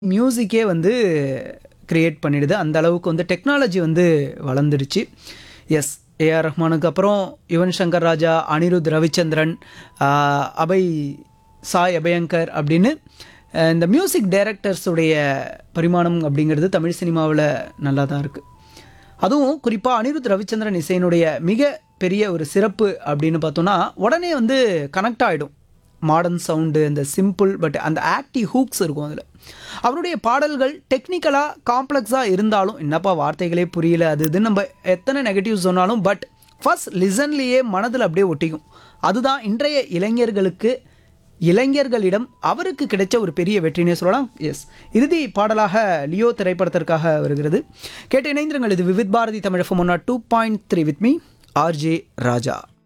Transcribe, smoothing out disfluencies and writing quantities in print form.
மியூசிக்கே வந்து கிரியேட் பண்ணிடுது. அந்த அளவுக்கு வந்து டெக்னாலஜி வந்து வளர்ந்துடுச்சு. எஸ். ஏஆர் ரஹ்மானுக்கு அப்புறம் யுவன் சங்கர் ராஜா, அனிருத் ரவிச்சந்திரன், அபய் சாய் அபயங்கர் அப்படின்னு இந்த மியூசிக் டைரக்டர்ஸுடைய பரிமாணம் அப்படிங்கிறது தமிழ் சினிமாவில் நல்லா தான் இருக்குது. அதுவும் குறிப்பாக அனிருத் ரவிச்சந்திரன் இசையினுடைய மிக பெரிய ஒரு சிறப்பு அப்படின்னு பார்த்தோன்னா, உடனே வந்து கனெக்ட் ஆகிடும். மாடர்ன் சவுண்டு, அந்த சிம்பிள் பட் அந்த ஆக்டிவ் ஹூக்ஸ் இருக்கும் அதில். அவருடைய பாடல்கள் டெக்னிக்கலாக காம்ப்ளெக்ஸாக இருந்தாலும், என்னப்பா வார்த்தைகளே புரியல அது இதுன்னு நம்ம எத்தனை நெகட்டிவ் சொன்னாலும், பட் ஃபர்ஸ்ட் லிசன்லேயே மனதில் அப்படியே ஒட்டிக்கும். அதுதான் இன்றைய இளைஞர்களிடம் அவருக்கு கிடைச்ச ஒரு பெரிய வெற்றினே சொல்லலாம். எஸ், இறுதி பாடலாக லியோ திரைப்படத்திற்காக வருகிறது. கேட்டு இணைந்திருங்கள். இது Vividh Bharathi Tamil FM 102.3 with me RJ Raja.